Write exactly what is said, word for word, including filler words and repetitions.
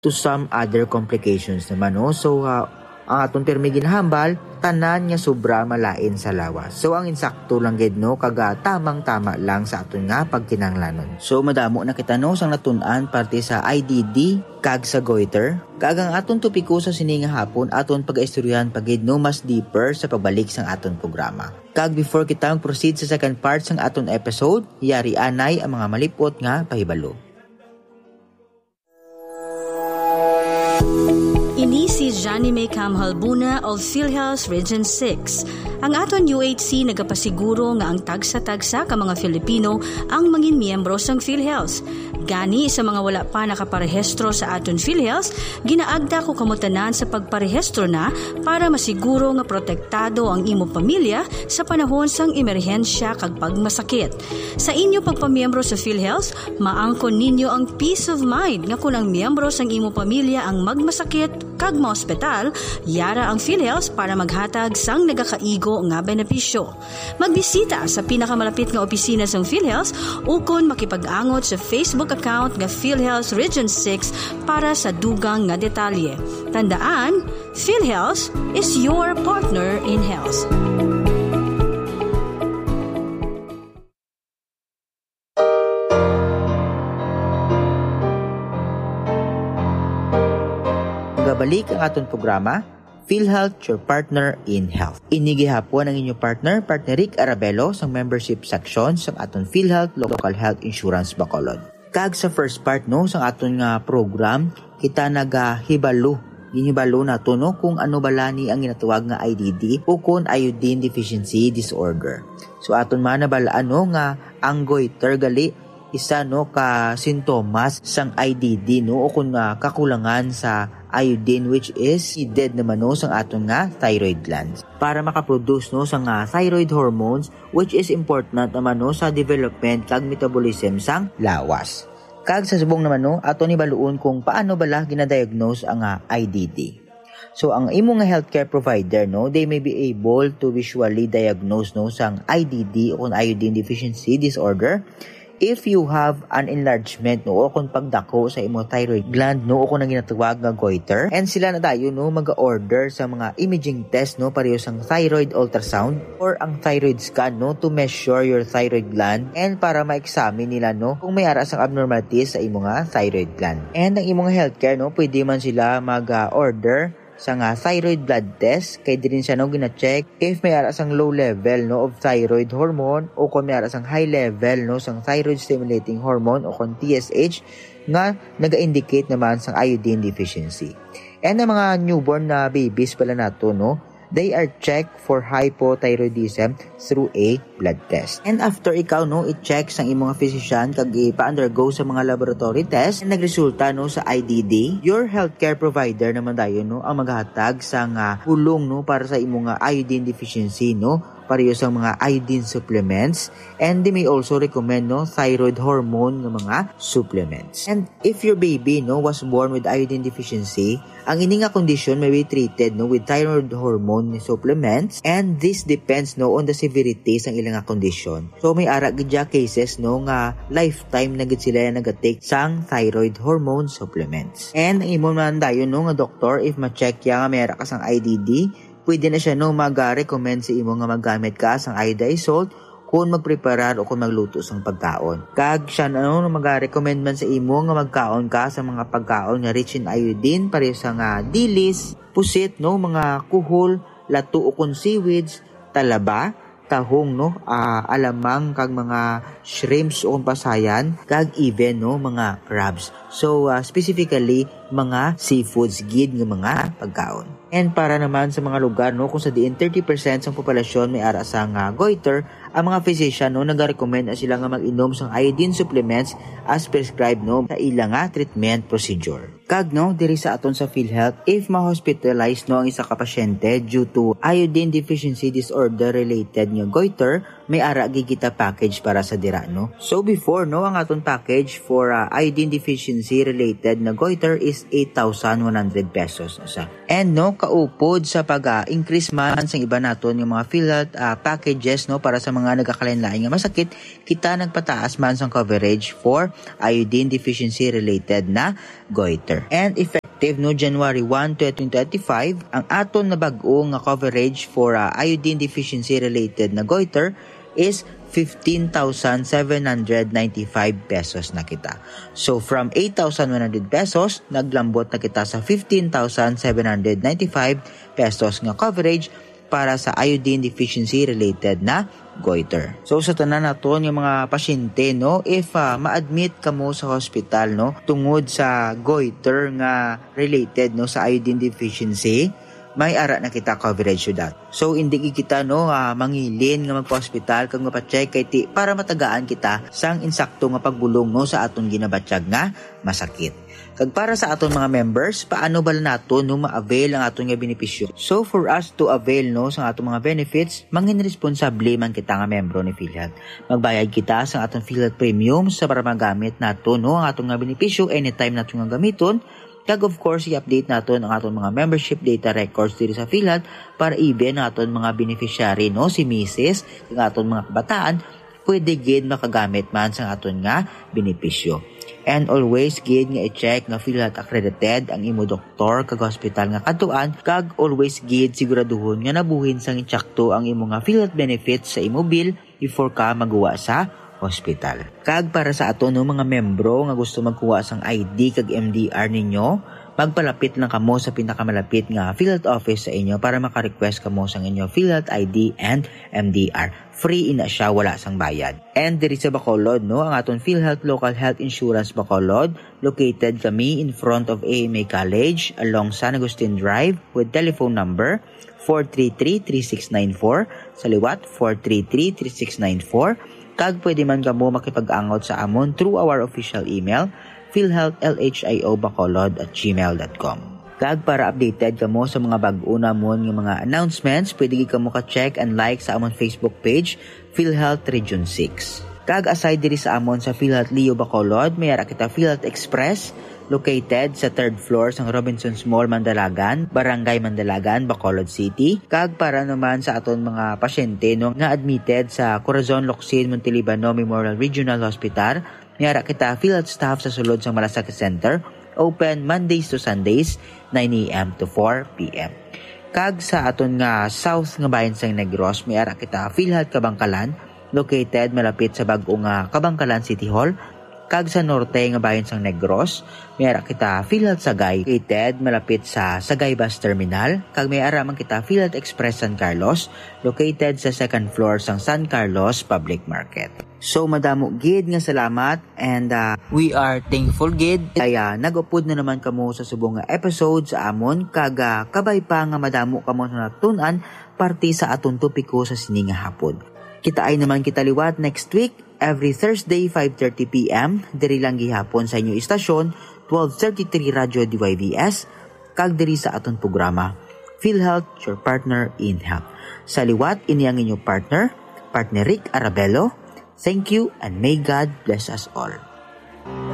to some other complications naman no. So uh, ang atong pirmi ginahambal tanan nga sobra malain sa lawas. So ang insakto lang gid no kaga tamang-tama lang sa aton nga pagkinahanglanon. So madamo na kita no sang natun-an parte sa I D D kag sa goiter. Kag ang aton topiko sa sini nga hapon aton pag-istoryahan pagid no mas deeper sa pagbalik sang aton programa. Kag before kita proceed sa second part sang aton episode, yari anay ang mga malipot nga pahibalo. Ini si Johnny May Camhalbuna of PhilHealth Region six. Ang aton U H C nagapasiguro nga ang tagsa-tagsa ka mga Filipino ang mangin miyembro sang PhilHealth. Gani sa mga wala pa nakaparehistro sa aton PhilHealth, ginaagda ko kamutanan sa pagparehistro na para masiguro nga protektado ang imo pamilya sa panahon sang emerhensya kag pagmasakit. Sa inyo pagpamiyembro sa PhilHealth, maangkon ninyo ang peace of mind nga kung ang miyembro sang imo pamilya ang magmasakit kag ma-ospital, yara ang PhilHealth para maghatag sang nagakaigo nga benepisyo. Magbisita sa pinakamalapit nga opisina sang PhilHealth ukon makipag-angot sa Facebook account nga PhilHealth Region six para sa dugang nga detalye. Tandaan, PhilHealth is your partner in health. Balik ang aton programa, PhilHealth, your partner in health. Inigihapon ang inyong partner, Partner Rick Arabelo, sa membership section sa aton PhilHealth Local Health Insurance Bacolod. Kag sa first part no, sa aton nga program, kita nagahibalo. Ginhibalo na to no, kung ano bala ni ang ginatawag nga I D D o kung iodine deficiency disorder. So aton man nabalaan no, nga ang goiter gali isa no ka sintomas sang I D D no o kung uh, kakulangan sa iodine which is needed naman no sang aton nga thyroid glands para makaproduce no sang uh, thyroid hormones which is important naman no sa development kag metabolism sang lawas. Kag sa subong naman no ato ni baluon kung paano bala ginadiagnose ang uh, I D D. So ang imo nga healthcare provider no, they may be able to visually diagnose no sang I D D o iodine deficiency disorder if you have an enlargement no o kung pagdako sa imo thyroid gland no o kung ang ginatawag nga goiter, and sila na tayo no mag-order sa mga imaging test no pareho sang thyroid ultrasound or ang thyroid scan no to measure your thyroid gland and para ma-examine nila no kung may ara sang abnormalities sa imo nga thyroid gland. And ang imo nga healthcare no pwede man sila mag-order sa nga thyroid blood test kay din siya no gina-check if may ara sang low level no of thyroid hormone o kung may ara sang high level no sang thyroid stimulating hormone o kung T S H nga naga-indicate naman sang iodine deficiency. And ang mga newborn na babies pala nato no, they are checked for hypothyroidism through a blood test. And after ikaw no i-check sang imong physician kag ipa-undergo sa mga laboratory test and nagresulta no sa I D D, your healthcare provider naman dayon no ang maghatag sang uh, hulong no para sa imong uh, iodine deficiency no pareho sa mga iodine supplements, and they may also recommend no thyroid hormone ng mga supplements. And if your baby no was born with iodine deficiency, ang ini nga condition may be treated no with thyroid hormone supplements, and this depends no on the severity sang ilang nga condition. So may ara gid cases no nga lifetime na gid sila nagatake sang thyroid hormone supplements. And ang imo man dayon no nga doktor if ma-check ya nga may ara ka sang I D D, pwede na siya no mag-recommend sa imo nga maggamit ka sang iodized salt kung magpreparar o kung magluto sang pagkaon. Kag siya no mag-recommend man sa imo nga magkaon ka sa mga pagkaon nga rich in iodine pareho sa nga dilis, pusit no, mga kuhol, lato o kung seaweeds, talaba, tahong no, uh, alamang kag mga shrimps o pasayan, kag even no mga crabs. So uh, specifically mga seafoods gid nga mga pagkaon. And para naman sa mga lugar no kung sa diin thirty percent sa populasyon may ara sang uh, goiter, ang mga physician no nagarecommend na sila nga mag-inom sang iodine supplements as prescribed no sa ilang nga treatment procedure. Kag no diri sa aton sa PhilHealth, if ma-hospitalize no ang isa ka pasyente due to iodine deficiency disorder related nga goiter, may ara gid kita package para sa dira, no? So before, no, ang aton package for uh, iodine deficiency related na goiter is eight thousand one hundred pesos sa. And no, kaupod sa pag-increase uh, man sa iba naton yung mga PhilHealth uh, packages, no, para sa mga nagakalain-lain nga masakit, kita nagpataas man sa coverage for iodine deficiency related na goiter. And effective no January first, twenty twenty-five, ang aton na bag-o nga coverage for uh, iodine deficiency related na goiter is fifteen thousand seven hundred ninety-five pesos na kita. So from eight thousand one hundred pesos, naglambot na kita sa fifteen thousand seven hundred ninety-five pesos nga coverage para sa iodine deficiency related na goiter. So sa tanan naton yung mga pasyente, no, if uh, ma-admit kamo sa hospital, no, tungod sa goiter nga related, no, sa iodine deficiency, may ara na kita coverage to that. So hindi kita, no, uh, mangilin nga magpa-hospital kag mapacheck kay ti para matagaan kita sang insakto nga pagbulong, no, sa aton ginabatsyag nga masakit. Kag para sa aton mga members, paano ba naton no ma-avail ang aton nga benepisyo? So for us to avail, no, sa aton mga benefits, mangin responsable man kita nga membro ni PhilHealth. Magbayad kita sa aton PhilHealth premium sa para magamit naton, no, ang aton nga benepisyo anytime naton nga gamiton. Kag of course, i-update naton ang aton mga membership data records dito sa PhilHealth para even aton mga beneficiary, no, si Missus kag aton mga kabataan pwede gid makagamit man sa aton nga benepisyo. And always gid nga i-check nga PhilHealth accredited ang imo doktor kag hospital nga katuan, kag always gid siguraduhon nga nabuhin sang insakto ang imo nga PhilHealth benefits sa imo bill before ka magawa sa hospital. Kag para sa ato no mga membro nga gusto magkuha sang I D kag M D R ninyo, magpalapit lang kamo sa pinakamalapit nga PhilHealth office sa inyo para maka-request kamo sang inyo PhilHealth I D and M D R. Free ina siya, wala sang bayad. And diri sa Bacolod, no, ang aton PhilHealth Local Health Insurance Bacolod, located kami in front of A M A College along San Agustin Drive with telephone number four three three, three six nine four, sa liwat four three three, three six nine four. Kag pwede man kamo makipag-angot sa amon through our official email, philhealthlhiobacolod at gmail dot com. Kag para updated kamo sa mga bag-o namon nga mga announcements, pwede gid kamo ka-check and like sa amon Facebook page, PhilHealth Region six. Kag aside diri sa amon sa PhilHealth Leo Bacolod, may ara kita PhilHealth Express, located sa third floor sa Robinsons Mall, Mandalagan, Barangay Mandalagan, Bacolod City. Kag para naman sa aton mga pasyente, no, nga admitted sa Corazon Locsin Montelibano Memorial Regional Hospital, may ara kita PhilHealth staff sa sulod sa Malasaki Center, open Mondays to Sundays, nine a.m. to four p.m. Kag sa aton nga south nga bayan sang Negros, may ara kita PhilHealth Kabangkalan, located malapit sa bag-o nga Kabangkalan City Hall. Kag sa norte nga bayan sang Negros, may ara kita PhilHealth Sagay, located malapit sa Sagay Bus Terminal. Kag may ara man kita PhilHealth Express San Carlos, located sa second floor sang San Carlos Public Market. So madamo gid nga salamat, and uh, we are thankful gid kaya nag-upod na naman kamo sa subong nga episode sa amon, kag uh, kabay pa nga madamo kamo na natun-an parte sa aton topiko sa sini nga hapon. Kita ay naman kita liwat next week every Thursday five thirty p.m. diri lang gihapon sa inyo istasyon twelve thirty-three Radyo D Y V S, kag diri sa aton programa PhilHealth, your partner in health. Sa liwat ini ang inyong partner, partner Rick Arabello. Thank you and may God bless us all.